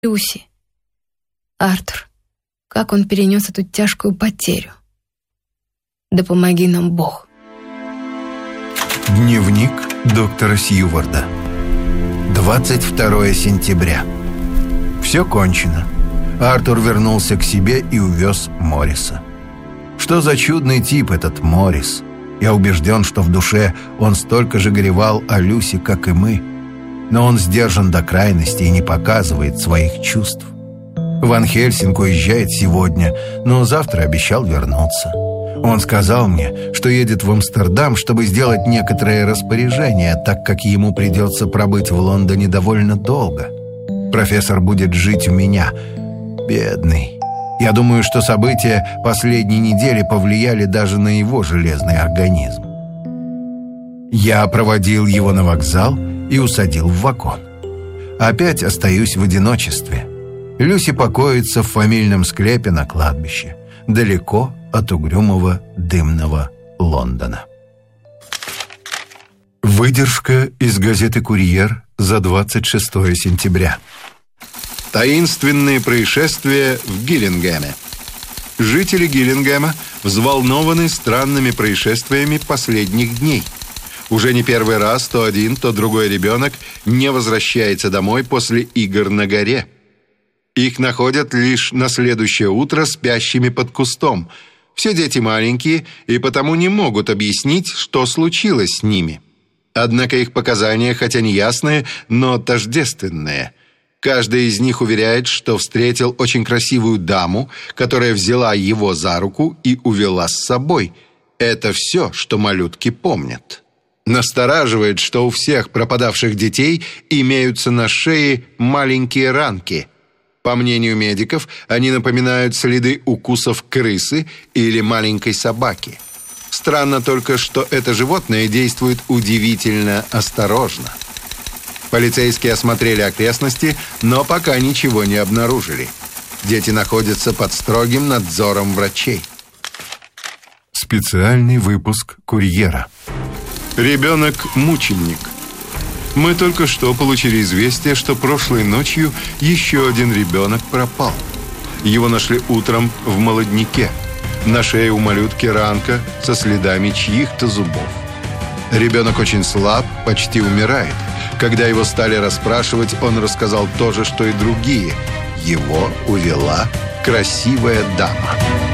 Люси. Артур, как он перенес эту тяжкую потерю? Да помоги нам Бог. Дневник доктора Сьюварда. 22 сентября. Все кончено. Артур вернулся к себе и увез Морриса. Что за чудный тип этот Моррис? Я убежден, что в душе он столько же горевал о Люси, как и мы. Но он сдержан до крайности и не показывает своих чувств. Ван Хельсинг уезжает сегодня, но завтра обещал вернуться. Он сказал мне, что едет в Амстердам, чтобы сделать некоторые распоряжения, так как ему придется пробыть в Лондоне довольно долго. Профессор будет жить у меня. Бедный. Я думаю, что события последней недели повлияли даже на его железный организм. Я проводил его на вокзал и усадил в вагон. Опять остаюсь в одиночестве. Люси покоится в фамильном склепе на кладбище, далеко от угрюмого дымного Лондона. Выдержка из газеты «Курьер» за 26 сентября. Таинственные происшествия в Гиллингеме. Жители Гиллингема взволнованы странными происшествиями последних дней. Уже не первый раз то один, то другой ребенок не возвращается домой после игр на горе. Их находят лишь на следующее утро спящими под кустом. Все дети маленькие и потому не могут объяснить, что случилось с ними. Однако их показания, хотя неясные, но тождественные. Каждый из них уверяет, что встретил очень красивую даму, которая взяла его за руку и увела с собой. Это все, что малютки помнят. Настораживает, что у всех пропадавших детей имеются на шее маленькие ранки. По мнению медиков, они напоминают следы укусов крысы или маленькой собаки. Странно только, что это животное действует удивительно осторожно. Полицейские осмотрели окрестности, но пока ничего не обнаружили. Дети находятся под строгим надзором врачей. Специальный выпуск «Курьера». Ребенок-мученик. Мы только что получили известие, что прошлой ночью еще один ребенок пропал. Его нашли утром в молодняке. На шее у малютки ранка со следами чьих-то зубов. Ребенок очень слаб, почти умирает. Когда его стали расспрашивать, он рассказал то же, что и другие. Его увела красивая дама.